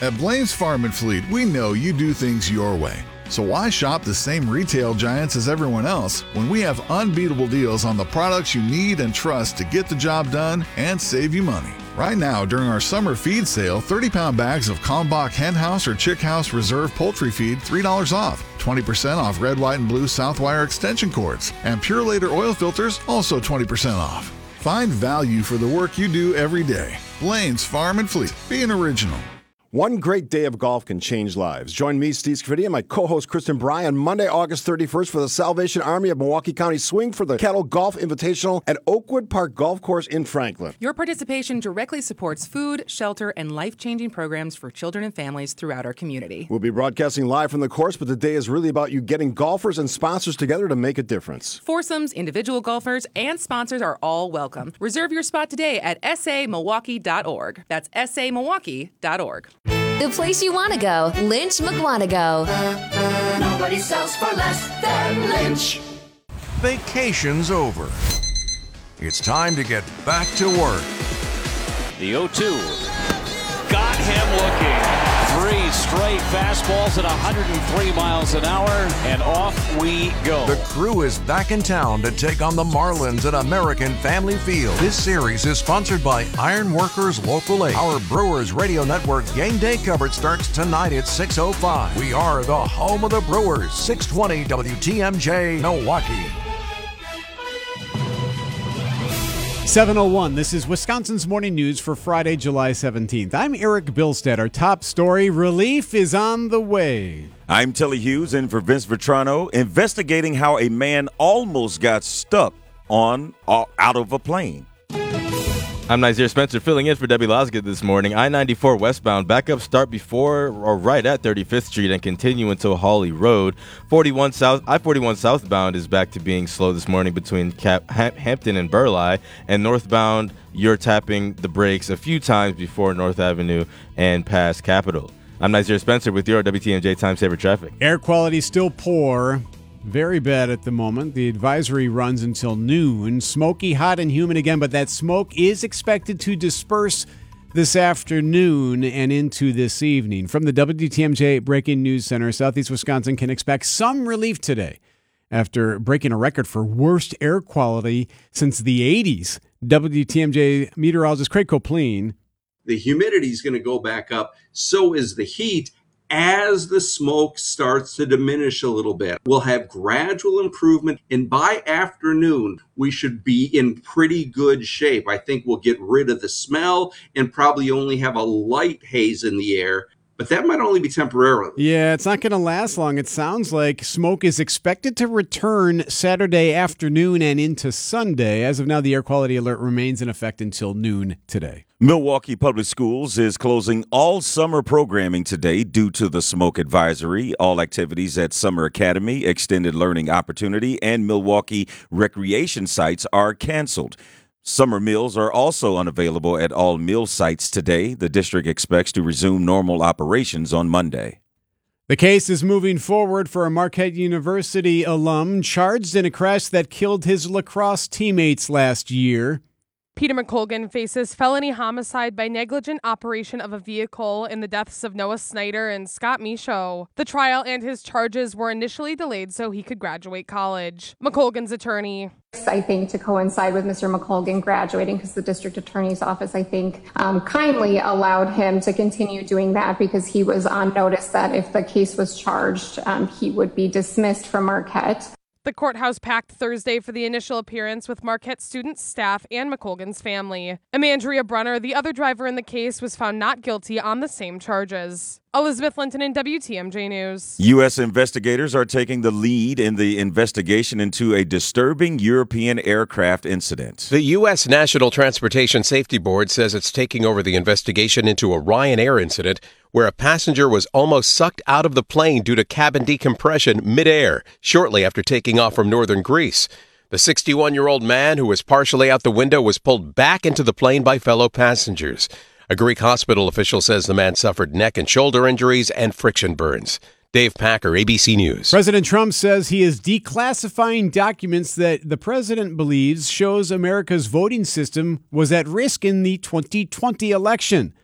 At Blaine's Farm and Fleet, we know you do things your way. So why shop the same retail giants as everyone else when we have unbeatable deals on the products you need and trust to get the job done and save you money? Right now, during our summer feed sale, 30-pound bags of Kalmbach Hen House or Chick House Reserve Poultry Feed, $3 off. 20% off red, white, and blue Southwire extension cords. And Pure Later oil filters, also 20% off. Find value for the work you do every day. Blaine's Farm and Fleet. Be an original. One great day of golf can change lives. Join me, Steve Scaffidi, and my co-host Kristen Bry on Monday, August 31st for the Salvation Army of Milwaukee County Swing for the Kettle Golf Invitational at Oakwood Park Golf Course in Franklin. Your participation directly supports food, shelter, and life-changing programs for children and families throughout our community. We'll be broadcasting live from the course, but the day is really about you getting golfers and sponsors together to make a difference. Foursomes, individual golfers, and sponsors are all welcome. Reserve your spot today at samilwaukee.org. That's samilwaukee.org. The place you want to go, Lynch McWanago. Nobody sells for less than Lynch. Vacation's over. It's time to get back to work. The 0-2. Got him looking. 3 straight fastballs at 103 miles an hour, and off we go. The Crew is back in town to take on the Marlins at American Family Field. This series is sponsored by Iron Workers Local 8. Our Brewers Radio Network game day coverage starts tonight at 6:05. We are the home of the Brewers, 620 WTMJ Milwaukee. 7:01. This is Wisconsin's Morning News for Friday, July 17th. I'm Eric Bilstead. Our top story, relief is on the way. I'm Tilly Hughes in for Vince Vitrano, investigating how a man almost got stuck out of a plane. I'm Nazir Spencer filling in for Debbie Losgett this morning. I-94 westbound backups start before or right at 35th Street and continue until Hawley Road. I-41 southbound is back to being slow this morning between Hampton and Burleigh, and northbound you're tapping the brakes a few times before North Avenue and past Capitol. I'm Nazir Spencer with your WTMJ Time Saver Traffic. Air quality still poor. Very bad at the moment. The advisory runs until noon. Smoky, hot, and humid again, but that smoke is expected to disperse this afternoon and into this evening. From the WTMJ Breaking News Center, Southeast Wisconsin can expect some relief today after breaking a record for worst air quality since the 80s. WTMJ meteorologist Craig Copleen. The humidity is going to go back up. So is the heat. As the smoke starts to diminish a little bit, we'll have gradual improvement. And by afternoon, we should be in pretty good shape. I think we'll get rid of the smell and probably only have a light haze in the air. But that might only be temporarily. Yeah, it's not going to last long. It sounds like smoke is expected to return Saturday afternoon and into Sunday. As of now, the air quality alert remains in effect until noon today. Milwaukee Public Schools is closing all summer programming today due to the smoke advisory. All activities at Summer Academy, Extended Learning Opportunity, and Milwaukee recreation sites are canceled. Summer meals are also unavailable at all meal sites today. The district expects to resume normal operations on Monday. The case is moving forward for a Marquette University alum charged in a crash that killed his lacrosse teammates last year. Peter McColgan faces felony homicide by negligent operation of a vehicle in the deaths of Noah Snyder and Scott Michaud. The trial and his charges were initially delayed so he could graduate college. McColgan's attorney. I think to coincide with Mr. McColgan graduating, because the district attorney's office, I think, kindly allowed him to continue doing that because he was on notice that if the case was charged, he would be dismissed from Marquette. The courthouse packed Thursday for the initial appearance with Marquette students, staff, and McColgan's family. Amandria Brunner, the other driver in the case, was found not guilty on the same charges. Elizabeth Linton in WTMJ News. U.S. investigators are taking the lead in the investigation into a disturbing European aircraft incident. The U.S. National Transportation Safety Board says it's taking over the investigation into a Ryanair incident where a passenger was almost sucked out of the plane due to cabin decompression midair shortly after taking off from northern Greece. The 61-year-old man who was partially out the window was pulled back into the plane by fellow passengers. A Greek hospital official says the man suffered neck and shoulder injuries and friction burns. Dave Packer, ABC News. President Trump says he is declassifying documents that the president believes shows America's voting system was at risk in the 2020 election.